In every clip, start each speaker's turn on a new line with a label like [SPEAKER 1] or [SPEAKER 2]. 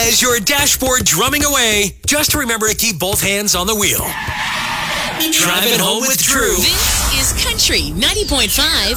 [SPEAKER 1] As your dashboard drumming away, just remember to keep both hands on the wheel. Drive it home with Drew.
[SPEAKER 2] This is Country 90.5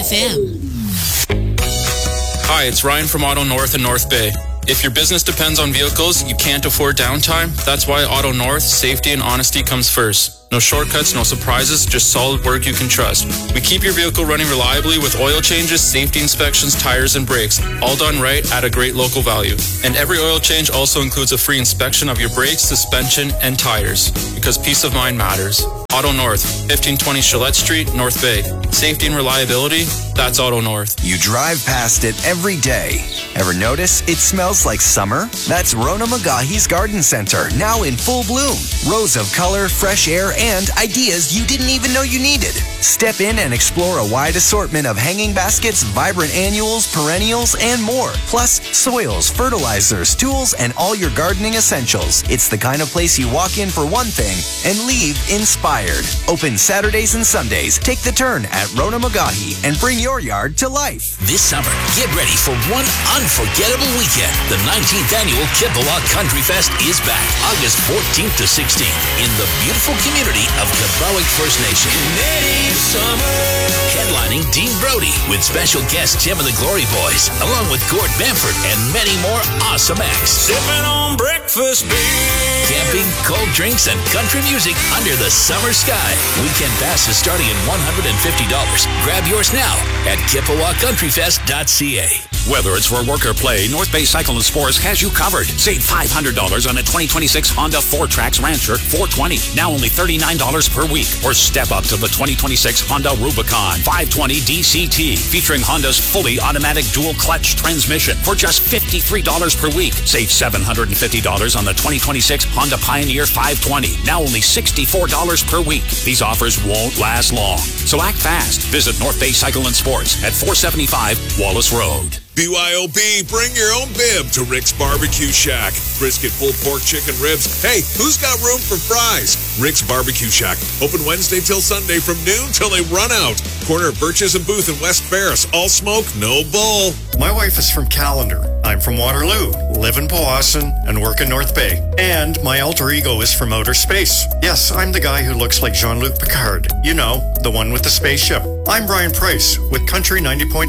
[SPEAKER 2] FM.
[SPEAKER 3] Hi, it's Ryan from Auto North in North Bay. If your business depends on vehicles, you can't afford downtime. That's why Auto North, safety and honesty comes first. No shortcuts, no surprises, just solid work you can trust. We keep your vehicle running reliably with oil changes, safety inspections, tires, and brakes, all done right at a great local value. And every oil change also includes a free inspection of your brakes, suspension, and tires, because peace of mind matters. Auto North, 1520 Gillette Street, North Bay. Safety and reliability, that's Auto North.
[SPEAKER 4] You drive past it every day. Ever notice it smells like summer? That's Rona Magahi's Garden Center, now in full bloom. Rows of color, fresh air, and ideas you didn't even know you needed. Step in and explore a wide assortment of hanging baskets, vibrant annuals, perennials, and more. Plus, soils, fertilizers, tools, and all your gardening essentials. It's the kind of place you walk in for one thing and leave inspired. Open Saturdays and Sundays. Take the turn at Rona Magahi and bring your yard to life.
[SPEAKER 5] This summer, get ready for one unforgettable weekend. The 19th annual Kippawa Country Fest is back August 14th to 16th in the beautiful community of Kippawa First Nation. Canadian summer. Headlining Dean Brody with special guest Tim and the Glory Boys, along with Gord Bamford and many more awesome acts.
[SPEAKER 6] Sipping on breakfast beer.
[SPEAKER 5] Camping, cold drinks, and country music under the summer sky. Weekend passes starting at $150. Grab yours now at KippawaCountryFest.ca.
[SPEAKER 7] Whether it's for work or play, North Bay Cycle and Sports has you covered. Save $500 on a 2026 Honda 4Trax Rancher 420, now only $39 per week. Or step up to the 2026 Honda Rubicon 520 DCT, featuring Honda's fully automatic dual clutch transmission for just $53 per week. Save $750 on the 2026 Honda Pioneer 520, now only $64 per week. These offers won't last long, so act fast. Visit North Bay Cycle and Sports at 475 Wallace Road.
[SPEAKER 8] BYOB, bring your own bib to Rick's Barbecue Shack. Brisket, pulled pork, chicken, ribs. Hey, who's got room for fries? Rick's Barbecue Shack. Open Wednesday till Sunday from noon till they run out. Corner of Birches and Booth in West Ferris. All smoke, no bull.
[SPEAKER 9] My wife is from Callander. I'm from Waterloo, live in Powassan, and work in North Bay. And my alter ego is from outer space. Yes, I'm the guy who looks like Jean-Luc Picard. You know, the one with the spaceship. I'm Brian Price with Country 90.5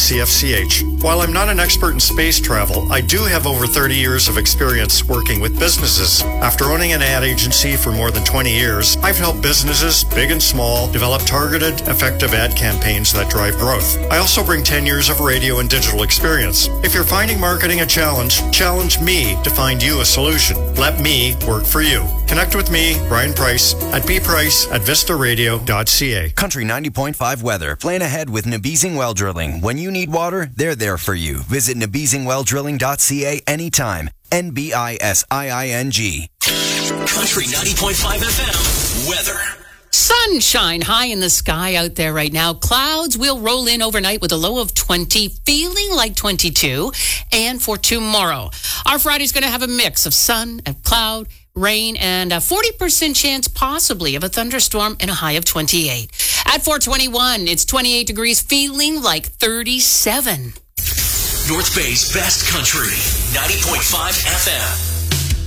[SPEAKER 9] CFCH. While I'm not an expert in space travel, I do have over 30 years of experience working with businesses. After owning an ad agency for more than 20 years, I've helped businesses, big and small, develop targeted, effective ad campaigns that drive growth. I also bring 10 years of radio and digital experience. If you're finding marketing a challenge, challenge me to find you a solution. Let me work for you. Connect with me, Brian Price, at bprice@vistaradio.ca.
[SPEAKER 4] Country 90.5 weather. Plan ahead with Nabizing Well Drilling. When you need water, they're there for you. Visit nabizingwelldrilling.ca anytime. NBISIING.
[SPEAKER 5] Country 90.5 FM weather.
[SPEAKER 2] Sunshine high in the sky out there right now. Clouds will roll in overnight with a low of 20, feeling like 22. And for tomorrow, our Friday's going to have a mix of sun and cloud, rain, and a 40% chance possibly of a thunderstorm and a high of 28. At 421, it's 28 degrees, feeling like 37.
[SPEAKER 5] North Bay's best country, 90.5 FM.